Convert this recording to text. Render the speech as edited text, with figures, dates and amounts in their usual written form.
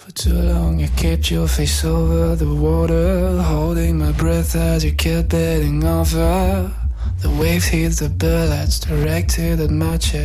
For too long I kept your face over the water, holding my breath as you kept bedding over. The waves hit the bullet directed at my chest.